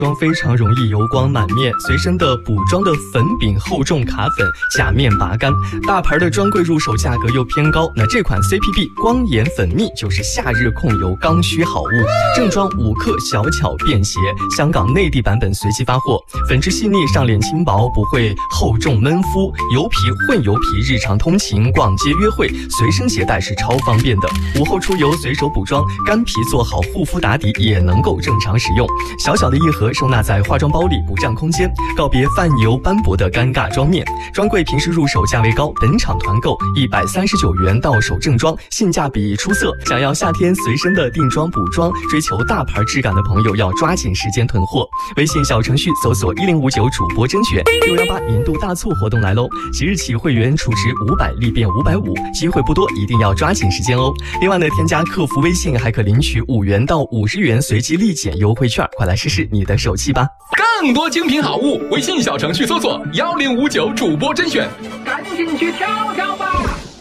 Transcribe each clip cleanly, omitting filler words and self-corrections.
妆非常容易油光满面，随身的补妆的粉饼厚重卡粉，假面拔干，大牌的专柜入手价格又偏高。那这款 CPB 光眼粉蜜就是夏日控油刚需好物，正装5克，小巧便携。香港内地版本随机发货，粉质细腻，上脸轻薄，不会厚重闷肤，油皮混油皮，日常通勤、逛街、约会随身携带是超方便的。午后出游随手补妆，干皮做好护肤打底也能够正常使用。小小的一盒收纳在化妆包里，不占空间，告别泛油斑驳的尴尬妆面。专柜平时入手价位高，本场团购139元到手正装，性价比出色。想要夏天随身的定妆补妆，追求大牌质感的朋友要抓紧时间囤货。微信小程序搜索1059主播甄选，618年度大促活动来喽！即日起会员储值500立变550，机会不多，一定要抓紧时间哦。另外呢，添加客服微信还可领取5元到50元随机立减优惠券，快来试试你的手气吧！ 更多精品好物，微信小程序搜索1059主播甄选，赶紧去挑挑吧！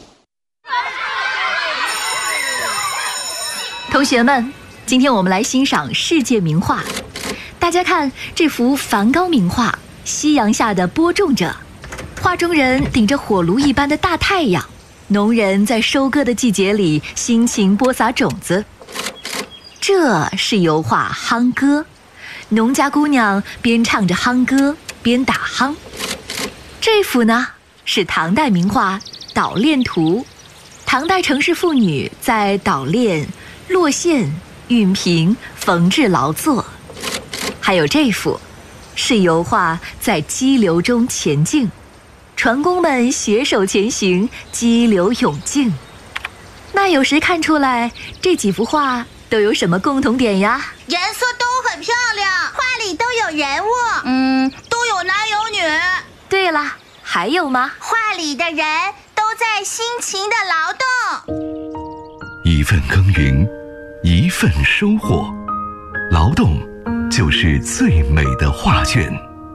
同学们，今天我们来欣赏世界名画。大家看这幅梵高名画《夕阳下的播种者》，画中人顶着火炉一般的大太阳，农人在收割的季节里辛勤播撒种子。这是油画《夯歌》，农家姑娘边唱着夯歌边打夯。这幅呢是唐代名画《捣练图》，唐代城市妇女在捣练、落线、熨平、缝制劳作。还有这幅是油画《在激流中前进》，船工们携手前行，激流勇进。那有谁看出来这几幅画都有什么共同点呀？ 颜色都很漂亮，画里都有人物，都有男有女。 对了，还有吗？ 画里的人都在辛勤的劳动。 一份耕耘，一份收获，劳动就是最美的画卷。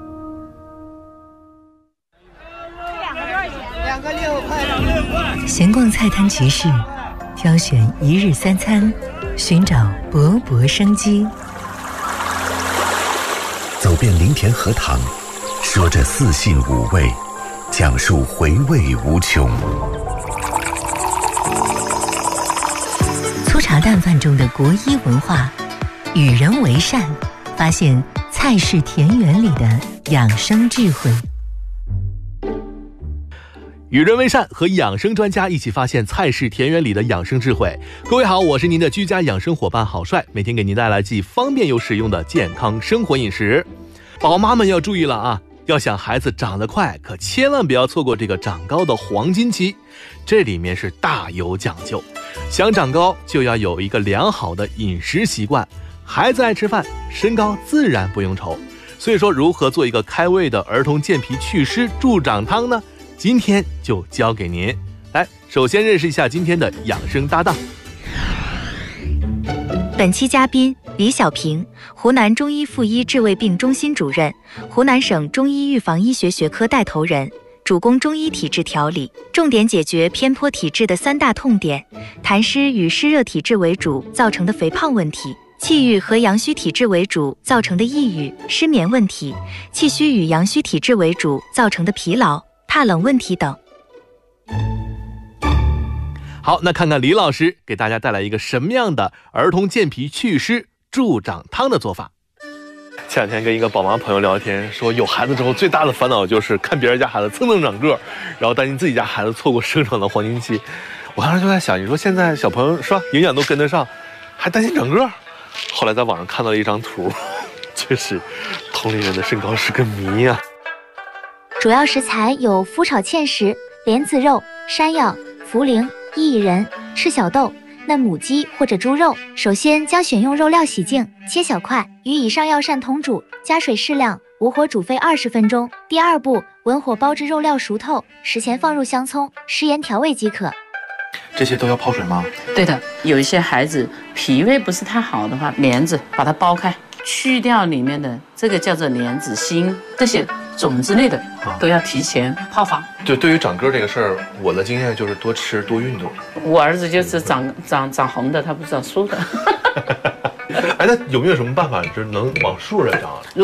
闲逛菜摊集市，挑选一日三餐，寻找勃勃生机。 走遍林田荷塘，说着四性五味，讲述回味无穷。 粗茶淡饭中的国医文化，与人为善，发现菜市田园里的养生智慧。 与人为善，和养生专家一起发现菜市田园里的养生智慧。各位好，我是您的居家养生伙伴郝帅，每天给您带来既方便又实用的健康生活饮食。宝妈们要注意了啊，要想孩子长得快，可千万不要错过这个长高的黄金期，这里面是大有讲究。想长高就要有一个良好的饮食习惯，孩子爱吃饭，身高自然不用愁。所以说，如何做一个开胃的儿童健脾祛湿助长汤呢？今天就交给您。来，首先认识一下今天的养生搭档。 本期嘉宾李小平，湖南中医妇医治胃病中心主任，湖南省中医预防医学学科带头人，主攻中医体质调理，重点解决偏颇体质的3大痛点：痰湿与湿热体质为主造成的肥胖问题，气郁和阳虚体质为主造成的抑郁、失眠问题，气虚与阳虚体质为主造成的疲劳、怕冷问题等。 好，那看看李老师给大家带来一个什么样的儿童健脾祛湿助长汤的做法。前两天跟一个宝妈朋友聊天，说有孩子之后最大的烦恼就是看别人家孩子蹭蹭长个，然后担心自己家孩子错过生长的黄金期。我当时就在想，你说现在小朋友是吧，营养都跟得上，还担心长个？后来在网上看到了一张图，确实同龄人的身高是个谜啊。 主要食材有麸炒芡实、莲子肉、山药、茯苓、薏仁、赤小豆、嫩母鸡或者猪肉。首先将选用肉料洗净，切小块，与以上药膳同煮，加水适量，无火煮沸20分钟。第二步，文火煲至肉料熟透，食前放入香葱、食盐调味即可。 这些都要泡水吗？ 对的，有一些孩子脾胃不是太好的话，莲子把它剥开，去掉里面的这个叫做莲子心，这些肿之类的，都要提前泡发。 对于长个这个事儿，我的经验就是多吃多运动。 我儿子就是长红的，他不长树的。 哎，那有没有什么办法就是能往树上长？